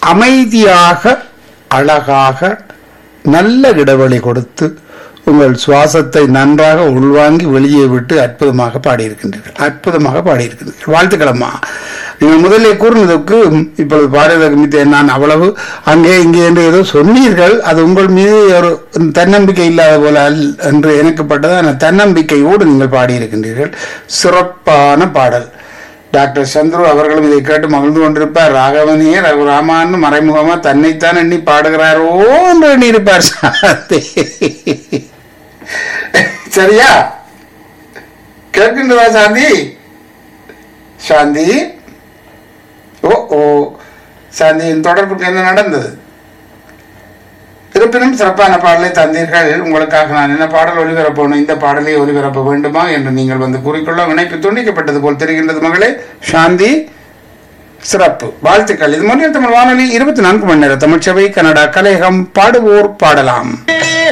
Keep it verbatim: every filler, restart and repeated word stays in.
அமைதியாக அழகாக நல்ல இடைவெளி கொடுத்து உங்கள் சுவாசத்தை நன்றாக உள்வாங்கி வெளியே விட்டு அற்புதமாக பாடியிருக்கின்றீர்கள். அற்புதமாக பாடியிருக்கின்றீர்கள். வாழ்த்துக்களம்மா. நீங்கள் முதலில் கூறினதுக்கு இப்பொழுது பாடுவதற்கு நான் அவ்வளவு அங்கே இங்கே என்று ஏதோ சொன்னீர்கள். அது உங்கள் மீது ஒரு தன்னம்பிக்கை இல்லாத போல என்று எனக்கு பட்டது. தன்னம்பிக்கையோடு நீங்கள் பாடியிருக்கின்றீர்கள். சிறப்பான பாடல். டாக்டர் சந்துரு அவர்களும் இதை கேட்டு மகிழ்ந்து கொண்டிருப்பார். ராகவனியே ரகுராமான்னு மறைமுகமா தன்னைத்தான் எண்ணி பாடுகிறாரோ என்று எண்ணி இருப்பார். சரியா? கேட்கின்றதா சாந்தி? சாந்தி, ஓ ஓ சாந்தியின் தொடர்புக்கு என்ன நடந்தது? இருப்பினும் சிறப்பான பாடலை தந்தீர்கள். உங்களுக்காக நான் என்ன பாடல் ஒளிபரப்பணும், இந்த பாடலை ஒளிபரப்ப வேண்டுமா என்று நீங்கள் வந்து கூறிக்கொள்ள இணைப்பு துண்டிக்கப்பட்டது போல் தெரிகின்றது. மகளே சாந்தி, சிறப்பு, வாழ்த்துக்கள். இது மொழியில் தமிழ் வானொலி இருபத்தி நான்கு மணி நேர தமிழ்ச்சபை, கனடா கலையகம். பாடுவோர் பாடலாம்.